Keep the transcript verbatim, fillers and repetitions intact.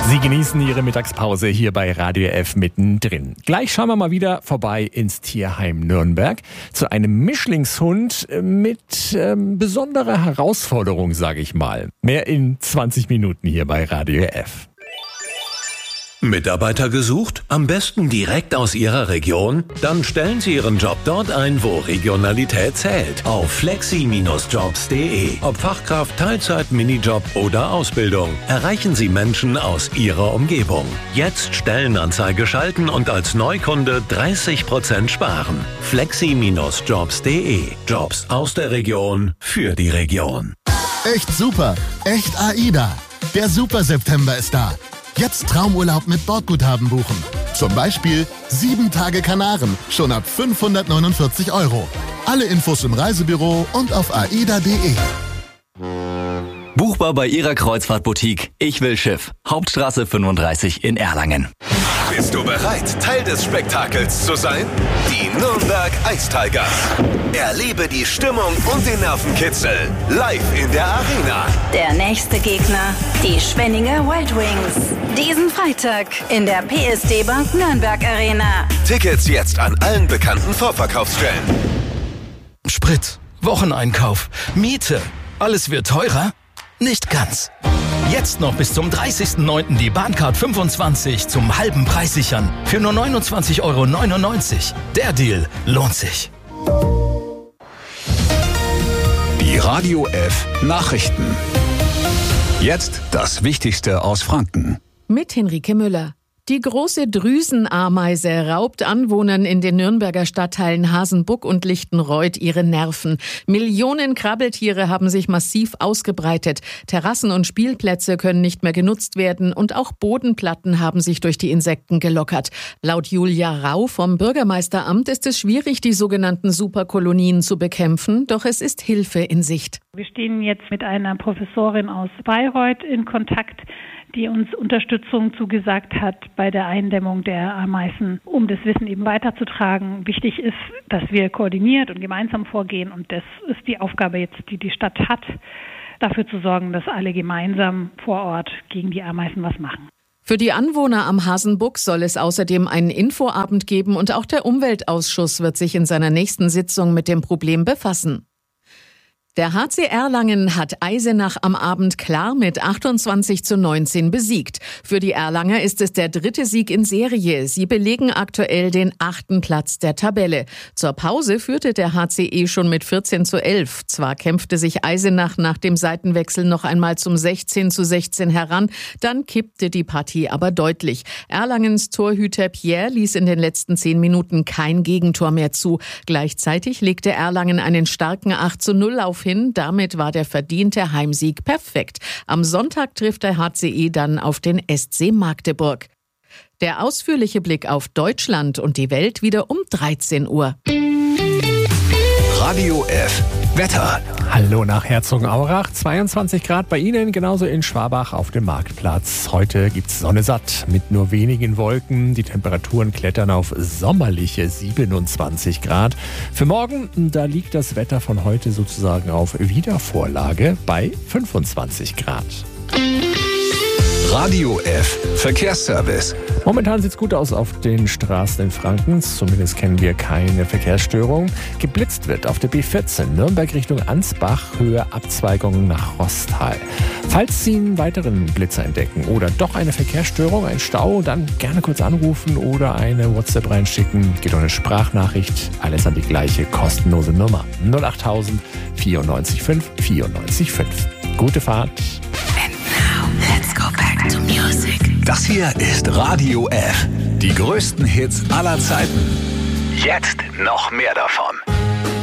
Sie genießen Ihre Mittagspause hier bei Radio F mittendrin. Gleich schauen wir mal wieder vorbei ins Tierheim Nürnberg zu einem Mischlingshund mit ähm, besonderer Herausforderung, sage ich mal. Mehr in zwanzig Minuten hier bei Radio F. Mitarbeiter gesucht? Am besten direkt aus Ihrer Region? Dann stellen Sie Ihren Job dort ein, wo Regionalität zählt. Auf flexi Bindestrich jobs punkt de. Ob Fachkraft, Teilzeit, Minijob oder Ausbildung. Erreichen Sie Menschen aus Ihrer Umgebung. Jetzt Stellenanzeige schalten und als Neukunde dreißig Prozent sparen. flexi Bindestrich jobs punkt de. Jobs aus der Region für die Region. Echt super. Echt AIDA. Der Super September ist da. Jetzt Traumurlaub mit Bordguthaben buchen. Zum Beispiel sieben Tage Kanaren, schon ab fünfhundertneunundvierzig Euro. Alle Infos im Reisebüro und auf aida punkt de. Buchbar bei Ihrer Kreuzfahrtboutique Ich will Schiff. Hauptstraße fünfunddreißig in Erlangen. Bist du bereit, Teil des Spektakels zu sein? Die Nürnberg Ice Tigers. Erlebe die Stimmung und den Nervenkitzel live in der Arena. Der nächste Gegner, die Schwenninger Wild Wings. Diesen Freitag in der P S D Bank Nürnberg Arena. Tickets jetzt an allen bekannten Vorverkaufsstellen. Sprit, Wocheneinkauf, Miete. Alles wird teurer? Nicht ganz. Jetzt noch bis zum dreißigsten neunten die Bahncard fünfundzwanzig zum halben Preis sichern. Für nur neunundzwanzig Euro neunundneunzig. Der Deal lohnt sich. Die Radio F Nachrichten. Jetzt das Wichtigste aus Franken. Mit Henrike Müller. Die große Drüsenameise raubt Anwohnern in den Nürnberger Stadtteilen Hasenbuck und Lichtenreuth ihre Nerven. Millionen Krabbeltiere haben sich massiv ausgebreitet. Terrassen und Spielplätze können nicht mehr genutzt werden und auch Bodenplatten haben sich durch die Insekten gelockert. Laut Julia Rau vom Bürgermeisteramt ist es schwierig, die sogenannten Superkolonien zu bekämpfen, doch es ist Hilfe in Sicht. Wir stehen jetzt mit einer Professorin aus Bayreuth in Kontakt, die uns Unterstützung zugesagt hat bei der Eindämmung der Ameisen, um das Wissen eben weiterzutragen. Wichtig ist, dass wir koordiniert und gemeinsam vorgehen und das ist die Aufgabe jetzt, die die Stadt hat, dafür zu sorgen, dass alle gemeinsam vor Ort gegen die Ameisen was machen. Für die Anwohner am Hasenbuck soll es außerdem einen Infoabend geben und auch der Umweltausschuss wird sich in seiner nächsten Sitzung mit dem Problem befassen. Der H C Erlangen hat Eisenach am Abend klar mit achtundzwanzig zu neunzehn besiegt. Für die Erlanger ist es der dritte Sieg in Serie. Sie belegen aktuell den achten Platz der Tabelle. Zur Pause führte der H C E schon mit vierzehn zu elf. Zwar kämpfte sich Eisenach nach dem Seitenwechsel noch einmal zum sechzehn zu sechzehn heran, dann kippte die Partie aber deutlich. Erlangens Torhüter Pierre ließ in den letzten zehn Minuten kein Gegentor mehr zu. Gleichzeitig legte Erlangen einen starken acht zu null auf hin. Damit war der verdiente Heimsieg perfekt. Am Sonntag trifft der H C E dann auf den S C Magdeburg. Der ausführliche Blick auf Deutschland und die Welt wieder um dreizehn Uhr. Radio F Wetter. Hallo nach Herzogenaurach, zweiundzwanzig Grad bei Ihnen, genauso in Schwabach auf dem Marktplatz. Heute gibt's Sonne satt mit nur wenigen Wolken. Die Temperaturen klettern auf sommerliche siebenundzwanzig Grad. Für morgen, da liegt das Wetter von heute sozusagen auf Wiedervorlage bei fünfundzwanzig Grad. Radio F Verkehrsservice. Momentan sieht's gut aus auf den Straßen in Franken. Zumindest kennen wir keine Verkehrsstörung. Geblitzt wird auf der B vierzehn Nürnberg Richtung Ansbach, Höhe Abzweigung nach Rostal. Falls Sie einen weiteren Blitzer entdecken oder doch eine Verkehrsstörung, ein Stau, dann gerne kurz anrufen oder eine WhatsApp reinschicken. Geht um eine Sprachnachricht. Alles an die gleiche kostenlose Nummer. null acht tausend vierundneunzig fünf vierundneunzig fünf. Gute Fahrt. Let's go back to music. Das hier ist Radio F. Die größten Hits aller Zeiten. Jetzt noch mehr davon.